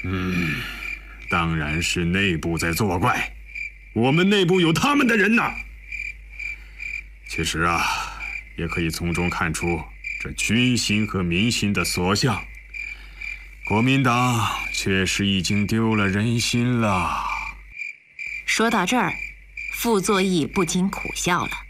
当然是内部在作怪，我们内部有他们的人呐。其实啊，也可以从中看出这军心和民心的所向。国民党确实已经丢了人心了。 说到这儿，傅作义不禁苦笑了。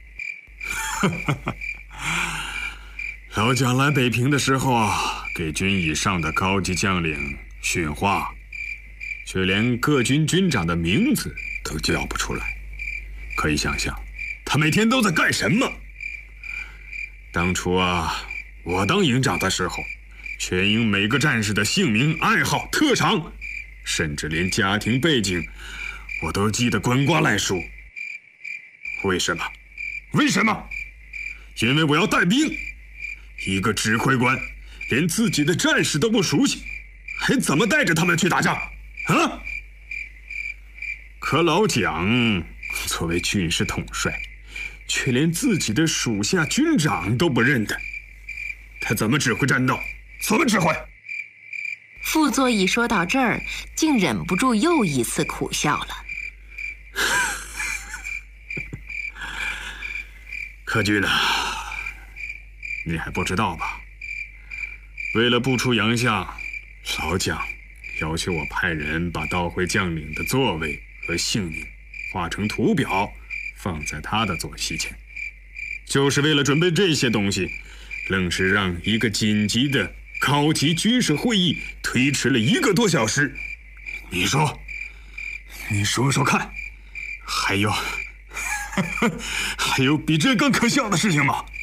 老蒋来北平的时候啊，给军以上的高级将领训话，却连各军军长的名字都叫不出来。可以想象，他每天都在干什么。当初啊，我当营长的时候，全营每个战士的姓名、爱好、特长，甚至连家庭背景，我都记得滚瓜烂熟。为什么？为什么？因为我要带兵。一个指挥官连自己的战士都不熟悉，还怎么带着他们去打仗啊？可老蒋作为军事统帅，却连自己的属下军长都不认得，他怎么指挥战斗？怎么指挥？ 傅作义说到这儿，竟忍不住又一次苦笑了。 柯军啊，你还不知道吧？为了不出洋相，老蒋要求我派人把到会将领的座位和姓名画成图表，放在他的左膝前，就是为了准备这些东西，愣是让一个紧急的高级军事会议推迟了1个多小时。你说说看，还有比这更可笑的事情吗？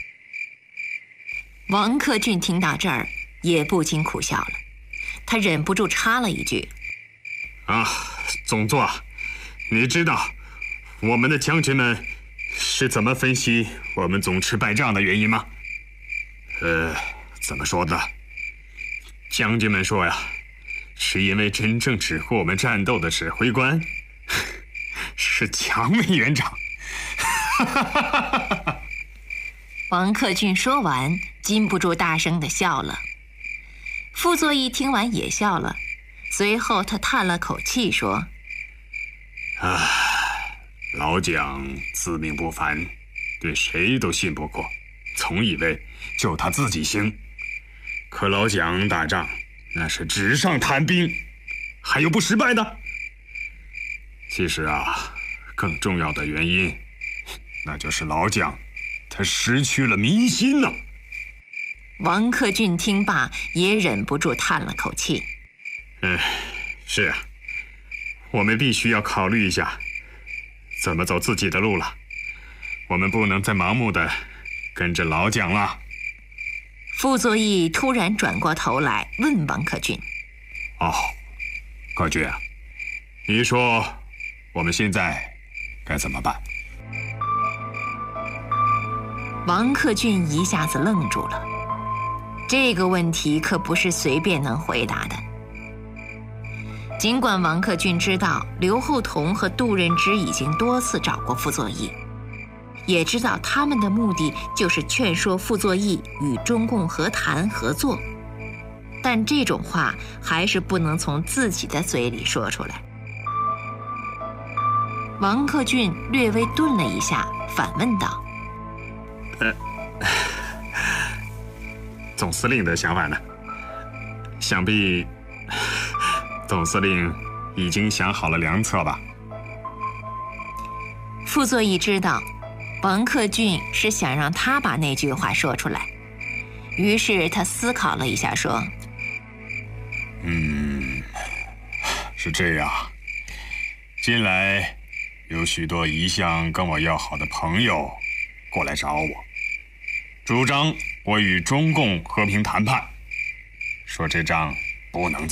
王克俊听到这儿也不禁苦笑了，他忍不住插了一句： 总座，你知道我们的将军们是怎么分析我们总吃败仗的原因吗？怎么说的？将军们说呀，是因为真正指挥我们战斗的指挥官是蒋委员长。 王克俊说完，禁不住大声地笑了。傅作义听完也笑了，随后他叹了口气说： 老蒋自命不凡，对谁都信不过，总以为就他自己行。可老蒋打仗那是纸上谈兵，还有不失败的。其实啊，更重要的原因，那就是老蒋他失去了民心呐。 王克俊听罢也忍不住叹了口气。 是啊，我们必须要考虑一下怎么走自己的路了。我们不能再盲目的跟着老蒋了。 傅作义突然转过头来问王克俊： 克俊啊，你说我们现在该怎么办？ 王克俊一下子愣住了，这个问题可不是随便能回答的。尽管王克俊知道刘厚同和杜任之已经多次找过傅作义，也知道他们的目的就是劝说傅作义与中共和谈合作，但这种话还是不能从自己的嘴里说出来。王克俊略微顿了一下，反问道： 总司令的想法呢？想必总司令已经想好了良策吧？ 傅作义知道王克俊是想让他把那句话说出来，于是他思考了一下说： 是这样，近来有许多一向跟我要好的朋友过来找我，主张我与中共和平谈判，说这仗不能